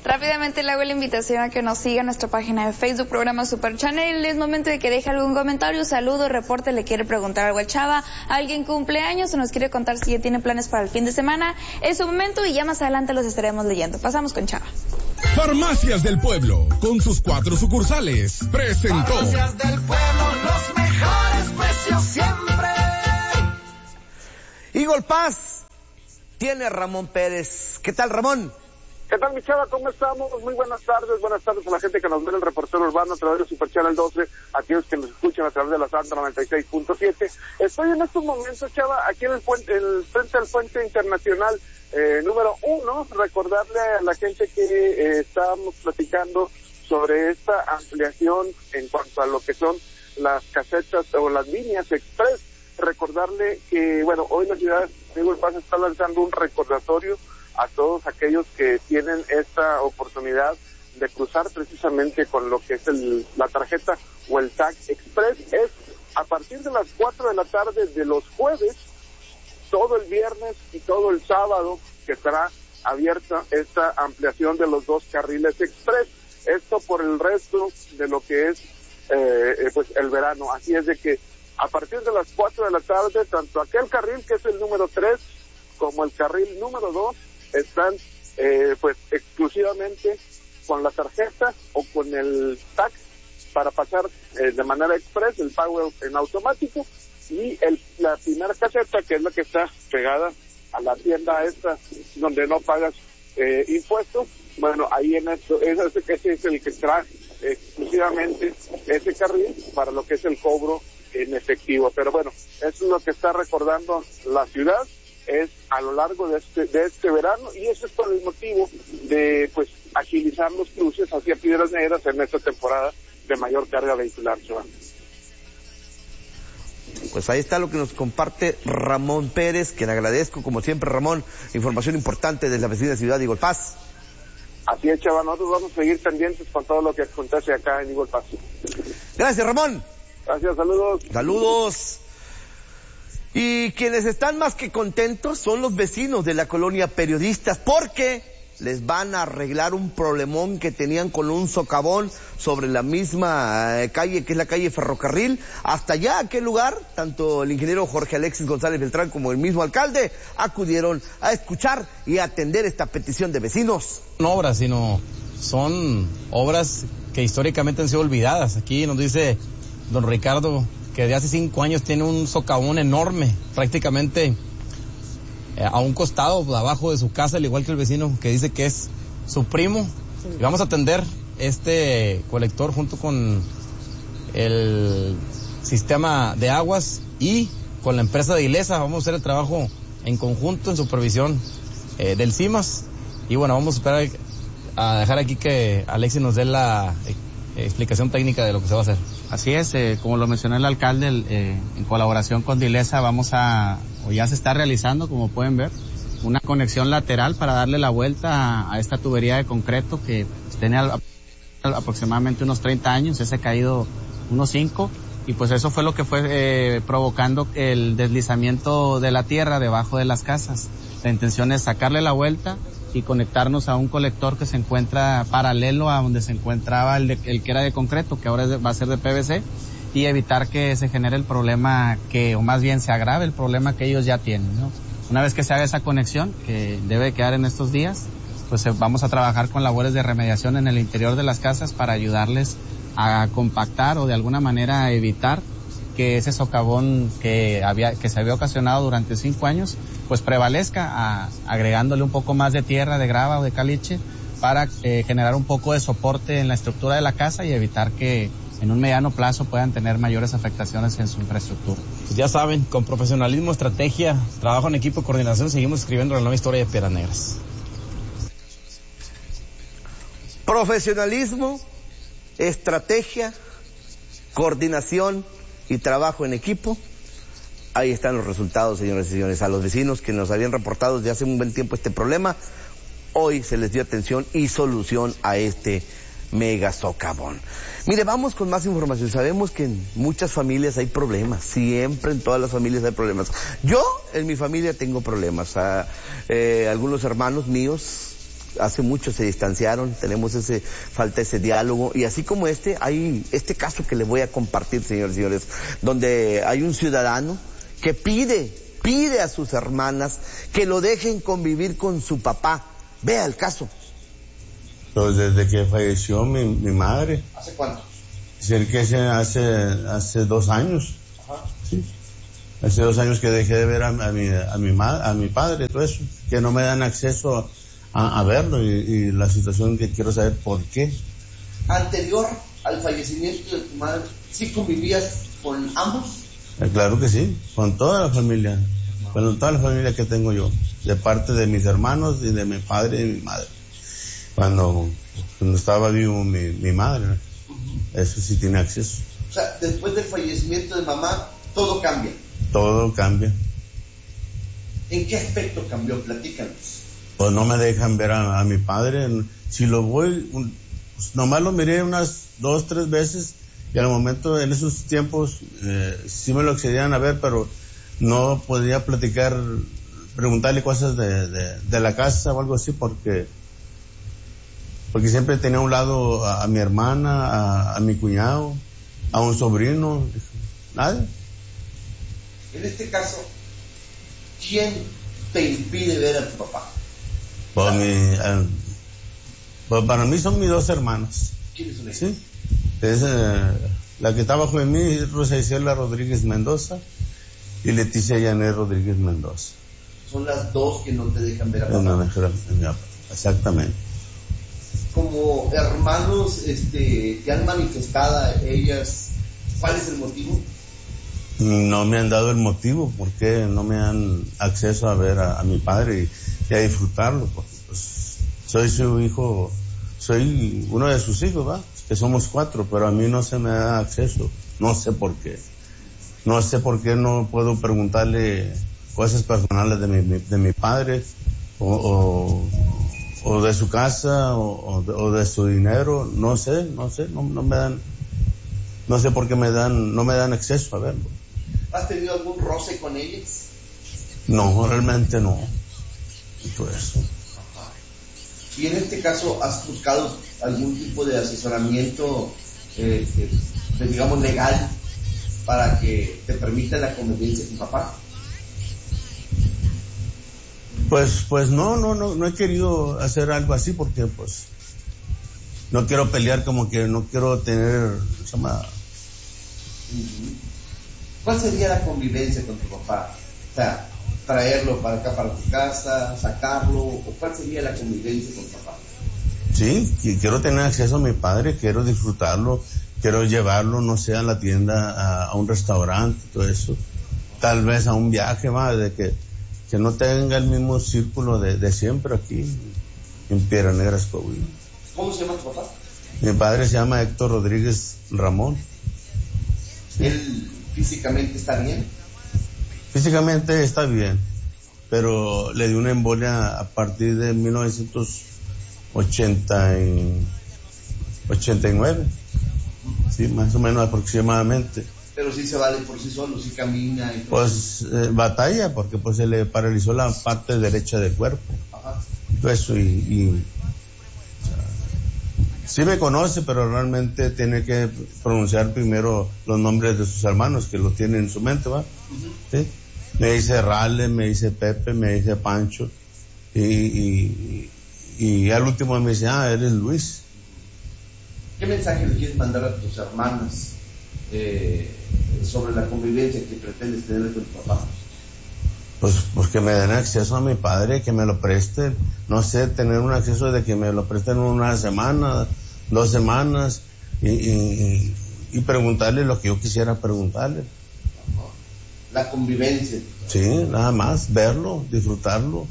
Rápidamente le hago la invitación a que nos siga en nuestra página de Facebook, programa Super Channel. Es momento de que deje algún comentario, saludo, reporte, le quiere preguntar algo al Chava, alguien cumpleaños o nos quiere contar si ya tiene planes para el fin de semana. Es su momento y ya más adelante los estaremos leyendo. Pasamos con Chava. Farmacias del Pueblo, con sus 4 sucursales, presentó. Farmacias del Pueblo, los mejores precios siempre. Eagle Pass tiene a Ramón Pérez. ¿Qué tal, Ramón? ¿Qué tal, mi Chava? ¿Cómo estamos? Muy buenas tardes a la gente que nos ve en el reportero urbano a través de Super Channel 12, a aquellos que nos escuchan a través de la Santa 96.7. Estoy en estos momentos, Chava, aquí en el frente del Puente Internacional número 1, recordarle a la gente que estábamos platicando sobre esta ampliación en cuanto a lo que son las casetas o las líneas express. Recordarle que, bueno, hoy la ciudad de Eagle Pass está lanzando un recordatorio a todos aquellos que tienen esta oportunidad de cruzar precisamente con lo que es la tarjeta o el Tag Express. Es a partir de las 4 de la tarde de los jueves, todo el viernes y todo el sábado, que estará abierta esta ampliación de los 2 carriles express. Esto por el resto de lo que es pues el verano. Así es de que a partir de las 4 de la tarde, tanto aquel carril que es el número 3 como el carril número 2 están pues exclusivamente con la tarjeta o con el tag para pasar de manera express, el pago en automático, y la primera caseta, que es la que está pegada a la tienda esta donde no pagas impuestos. Bueno, ahí en esto, ese es el que trae exclusivamente ese carril para lo que es el cobro en efectivo. Pero bueno, eso es lo que está recordando la ciudad, es a lo largo de este verano, y eso es por el motivo de pues agilizar los cruces hacia Piedras Negras en esta temporada de mayor carga vehicular, Joan. Pues ahí está lo que nos comparte Ramón Pérez, quien agradezco, como siempre, Ramón, información importante desde la vecina ciudad de Eagle Pass. Así es, chaval, nosotros vamos a seguir pendientes con todo lo que acontece acá en Eagle Pass. Gracias, Ramón. Gracias, saludos. Saludos. Y quienes están más que contentos son los vecinos de la colonia Periodistas, porque les van a arreglar un problemón que tenían con un socavón sobre la misma calle, que es la calle Ferrocarril. Hasta allá, a aquel lugar, tanto el ingeniero Jorge Alexis González Beltrán como el mismo alcalde acudieron a escuchar y a atender esta petición de vecinos. No obras, sino son obras que históricamente han sido olvidadas. Aquí nos dice don Ricardo que desde hace 5 años tiene un socavón enorme, prácticamente a un costado, abajo de su casa, al igual que el vecino que dice que es su primo. Sí. Y vamos a atender este colector junto con el sistema de aguas y con la empresa de Ilesa. Vamos a hacer el trabajo en conjunto, en supervisión del CIMAS. Y bueno, vamos a esperar a dejar aquí que Alexis nos dé la explicación técnica de lo que se va a hacer. Así es, como lo mencionó el alcalde, en colaboración con Dilesa ya se está realizando, como pueden ver, una conexión lateral para darle la vuelta a esta tubería de concreto que tiene aproximadamente unos 30 años, se ha caído unos 5, y pues eso fue lo que fue provocando el deslizamiento de la tierra debajo de las casas. La intención es sacarle la vuelta y conectarnos a un colector que se encuentra paralelo a donde se encontraba el que era de concreto, que ahora va a ser de PVC, y evitar que se genere el problema o más bien se agrave el problema que ellos ya tienen, ¿no? Una vez que se haga esa conexión, que debe quedar en estos días, pues vamos a trabajar con labores de remediación en el interior de las casas para ayudarles a compactar o de alguna manera a evitar que ese socavón que se había ocasionado durante 5 años, pues prevalezca, agregándole un poco más de tierra, de grava o de caliche, para generar un poco de soporte en la estructura de la casa y evitar que en un mediano plazo puedan tener mayores afectaciones en su infraestructura. Pues ya saben, con profesionalismo, estrategia, trabajo en equipo y coordinación, seguimos escribiendo la nueva historia de Piedras Negras. Profesionalismo, estrategia, coordinación y trabajo en equipo. Ahí están los resultados, señores y señores. A los vecinos que nos habían reportado desde hace un buen tiempo este problema, hoy se les dio atención y solución a este mega socavón. Mire, vamos con más información. Sabemos que en muchas familias hay problemas, siempre en todas las familias hay problemas. Yo, en mi familia tengo problemas. Algunos hermanos míos hace mucho se distanciaron, falta ese diálogo, y así como hay este caso que les voy a compartir, señores y señores, donde hay un ciudadano que pide a sus hermanas que lo dejen convivir con su papá. Vea el caso. Pues desde que falleció mi madre. ¿Hace cuánto? Hace 2 años. Ajá. Sí. Hace 2 años que dejé de ver a mi padre, todo eso, que no me dan acceso a verlo, y la situación que quiero saber por qué. Anterior al fallecimiento de tu madre, ¿sí convivías con ambos? Claro que sí, con toda la familia que tengo yo, de parte de mis hermanos y de mi padre y mi madre. Cuando estaba vivo mi madre, ¿no? Eso sí tiene acceso. O sea, después del fallecimiento de mamá, todo cambia. Todo cambia. ¿En qué aspecto cambió? Platícanos. Pues no me dejan ver a mi padre. Si lo voy, pues nomás lo miré unas 2, 3 veces, y al momento, en esos tiempos, sí me lo accedían a ver, pero no podía platicar, preguntarle cosas de la casa o algo así, porque siempre tenía a un lado a mi hermana, a mi cuñado, a un sobrino, nada. En este caso, ¿quién te impide ver a tu papá? Pues para mí son mis 2 hermanas. ¿Quiénes son ellas? Sí. Es la que está bajo de mí, Rosa Isela Rodríguez Mendoza, y Leticia Yané Rodríguez Mendoza. Son las 2 que no te dejan ver a papá. No, exactamente. Como hermanos, ¿te han manifestado ellas cuál es el motivo? No me han dado el motivo, porque no me dan acceso a ver a mi padre y a disfrutarlo, porque pues, soy su hijo, soy uno de sus hijos, ¿va? Que somos 4, pero a mí no se me da acceso, no sé por qué. No sé por qué no puedo preguntarle cosas personales de mi padre, o de su casa, o de su dinero, no sé, no me dan, no sé por qué no me dan acceso a verlo. ¿Has tenido algún roce con ellas? No, realmente no. Y todo eso. Y en este caso, ¿has buscado algún tipo de asesoramiento, digamos, legal, para que te permita la convivencia con papá? Pues no he querido hacer algo así, porque pues no quiero pelear, como que no quiero tener, ¿Cuál sería la convivencia con tu papá? O sea, traerlo para acá, para tu casa, sacarlo, o ¿cuál sería la convivencia con tu papá? Sí, quiero tener acceso a mi padre, quiero disfrutarlo, quiero llevarlo, no sé, a la tienda, a un restaurante, todo eso. Tal vez a un viaje más, de que no tenga el mismo círculo de siempre aquí, en Piedras Negras, Coahuila. ¿Cómo se llama tu papá? Mi padre se llama Héctor Rodríguez Ramón. ¿Él físicamente está bien? Físicamente está bien, pero le dio una embolia a partir de 1989, sí, más o menos aproximadamente. Pero sí se vale por sí solo, sí camina y todo. Pues batalla, porque pues se le paralizó la parte derecha del cuerpo. Ajá. Todo eso, y sí me conoce, pero realmente tiene que pronunciar primero los nombres de sus hermanos, que lo tiene en su mente, ¿va? Uh-huh. ¿Sí? Me dice Rale, me dice Pepe, me dice Pancho, y al último me dice, eres Luis. ¿Qué mensaje le quieres mandar a tus hermanas sobre la convivencia que pretendes tener con tu papá? Pues que me den acceso a mi padre, que me lo presten, no sé, tener un acceso de que me lo presten 1 semana, 2 semanas, y preguntarle lo que yo quisiera preguntarle. La convivencia. Sí, nada más, verlo, disfrutarlo.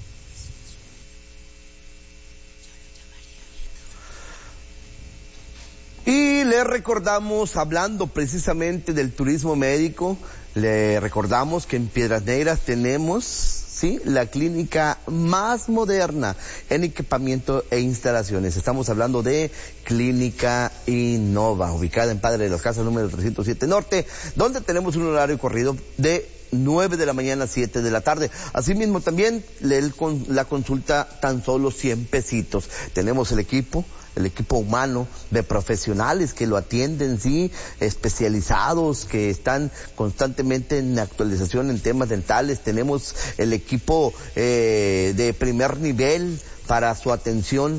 Y le recordamos, hablando precisamente del turismo médico, le recordamos que en Piedras Negras tenemos, sí, la clínica más moderna en equipamiento e instalaciones. Estamos hablando de Clínica Innova, ubicada en Padre de los Casas número 307 Norte, donde tenemos un horario corrido de 9 de la mañana a 7 de la tarde. Asimismo también la consulta tan solo 100 pesitos. Tenemos el equipo humano de profesionales que lo atienden, sí, especializados, que están constantemente en actualización en temas dentales. Tenemos el equipo de primer nivel para su atención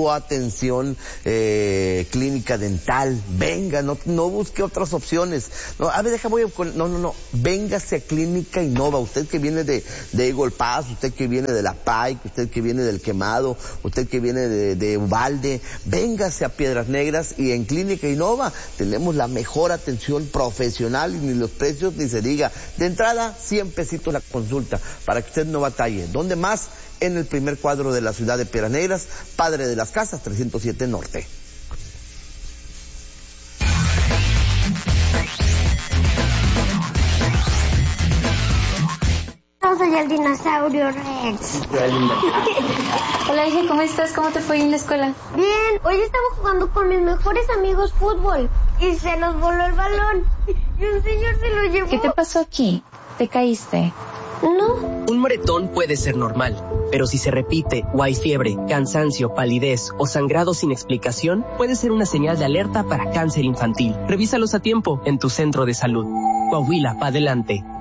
clínica dental. Venga, no busque otras opciones. No, a ver, véngase a Clínica Innova. Usted que viene de Eagle Pass, usted que viene de La Pike, usted que viene del Quemado, usted que viene de Uvalde, véngase a Piedras Negras, y en Clínica Innova tenemos la mejor atención profesional, y ni los precios ni se diga. De entrada, 100 pesitos la consulta, para que usted no batalle. ¿Dónde más? En el primer cuadro de la ciudad de Piedras Negras, Padre de las Casas, 307 Norte. Yo soy el dinosaurio Rex. Hola, hija, ¿cómo estás? ¿Cómo te fue en la escuela? Bien, hoy estaba jugando con mis mejores amigos fútbol y se nos voló el balón y un señor se lo llevó. ¿Qué te pasó aquí? ¿Te caíste? No. Un moretón puede ser normal, pero si se repite o hay fiebre, cansancio, palidez o sangrado sin explicación, puede ser una señal de alerta para cáncer infantil. Revísalos a tiempo en tu centro de salud. Coahuila, pa' adelante.